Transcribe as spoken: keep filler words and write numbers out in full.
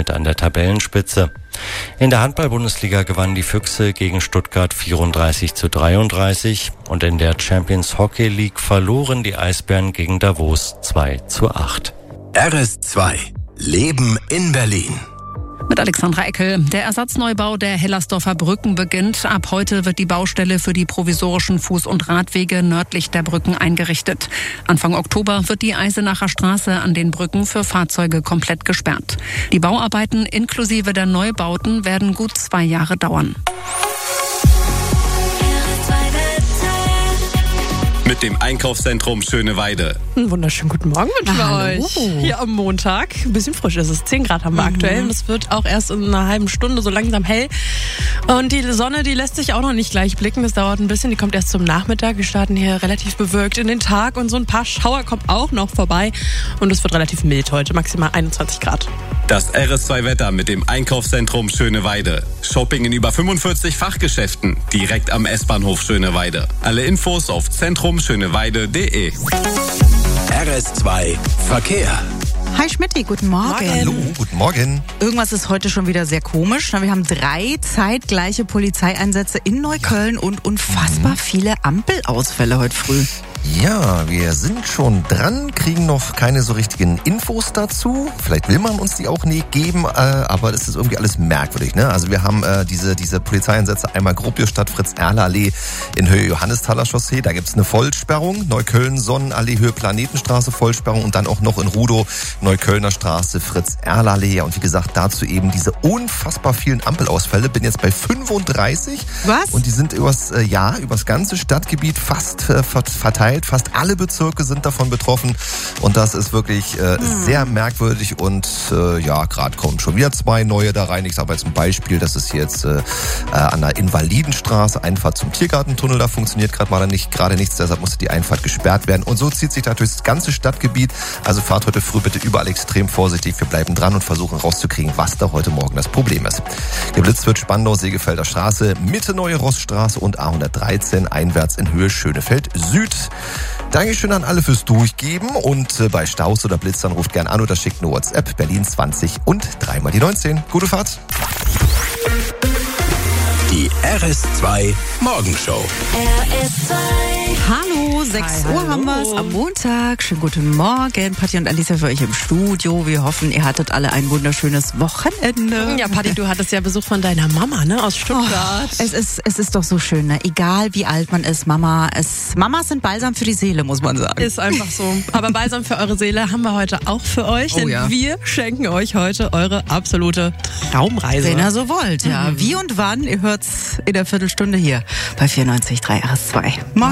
damit an der Tabellenspitze. In der Handball-Bundesliga gewannen die Füchse gegen Stuttgart vierunddreißig zu dreiunddreißig und in der Champions Hockey League verloren die Eisbären gegen Davos zwei zu acht. R S zwei Leben in Berlin. Mit Alexandra Eckel. Der Ersatzneubau der Hellersdorfer Brücken beginnt. Ab heute wird die Baustelle für die provisorischen Fuß- und Radwege nördlich der Brücken eingerichtet. Anfang Oktober wird die Eisenacher Straße an den Brücken für Fahrzeuge komplett gesperrt. Die Bauarbeiten inklusive der Neubauten werden gut zwei Jahre dauern. Mit dem Einkaufszentrum Schöneweide. Einen wunderschönen guten Morgen wünschen wir euch. Hier am Montag. Ein bisschen frisch ist es. zehn Grad haben wir mhm. aktuell. Und es wird auch erst in einer halben Stunde so langsam hell. Und die Sonne, die lässt sich auch noch nicht gleich blicken. Das dauert ein bisschen. Die kommt erst zum Nachmittag. Wir starten hier relativ bewölkt in den Tag. Und so ein paar Schauer kommen auch noch vorbei. Und es wird relativ mild heute. Maximal einundzwanzig Grad. Das R S zwei Wetter mit dem Einkaufszentrum Schöneweide. Shopping in über fünfundvierzig Fachgeschäften. Direkt am S-Bahnhof Schöneweide. Alle Infos auf zentrum schöneweide punkt de. R S zwei Verkehr. Hi Schmitti, guten Morgen. Hallo, guten Morgen. Irgendwas ist heute schon wieder sehr komisch. Wir haben drei zeitgleiche Polizeieinsätze in Neukölln und unfassbar viele Ampelausfälle heute früh. Ja, wir sind schon dran, kriegen noch keine so richtigen Infos dazu. Vielleicht will man uns die auch nie geben, äh, aber das ist irgendwie alles merkwürdig, ne? Also wir haben äh, diese diese Polizeieinsätze einmal Gropiusstadt, Fritz-Erler-Allee in Höhe Johannesthaler Chaussee. Da gibt's eine Vollsperrung. Neukölln, Sonnenallee, Höhe Planetenstraße, Vollsperrung. Und dann auch noch in Rudow, Neuköllner Straße, Fritz-Erler-Allee. Und wie gesagt, dazu eben diese unfassbar vielen Ampelausfälle. Bin jetzt bei fünfunddreißig. Was? Und die sind übers äh, Jahr, übers ganze Stadtgebiet fast äh, verteilt. Fast alle Bezirke sind davon betroffen und das ist wirklich äh, hm. sehr merkwürdig und äh, ja, gerade kommen schon wieder zwei neue da rein. Ich sage jetzt ein Beispiel, das ist jetzt äh, an der Invalidenstraße, Einfahrt zum Tiergartentunnel, da funktioniert gerade mal nicht, gerade nichts, deshalb musste die Einfahrt gesperrt werden und so zieht sich da durch das ganze Stadtgebiet. Also fahrt heute früh bitte überall extrem vorsichtig, wir bleiben dran und versuchen rauszukriegen, was da heute Morgen das Problem ist. Geblitzt wird Spandau, Segefelder Straße, Mitte Neue Rossstraße und A hundertdreizehn einwärts in Höhe Schönefeld Süd. Dankeschön an alle fürs Durchgeben und äh, bei Staus oder Blitzern ruft gern an oder schickt eine WhatsApp Berlin zwanzig und dreimal die neunzehn. Gute Fahrt. Die R S zwei Morgenshow. R S zwei. Hallo, sechs Uhr haben wir es am Montag. Schönen guten Morgen. Patti und Alicia für euch im Studio. Wir hoffen, ihr hattet alle ein wunderschönes Wochenende. Ja, Patti, du hattest ja Besuch von deiner Mama, ne, aus Stuttgart. Oh, es ist, es ist doch so schön, ne? Egal wie alt man ist, Mama, es, Mamas sind Balsam für die Seele, muss man sagen. Ist einfach so. Aber Balsam für eure Seele haben wir heute auch für euch, denn oh, ja. wir schenken euch heute eure absolute Traumreise. Wenn ihr so wollt, ja. Mhm. Wie und wann, ihr hört's in der Viertelstunde hier bei vierundneunzig Komma drei R S zwei.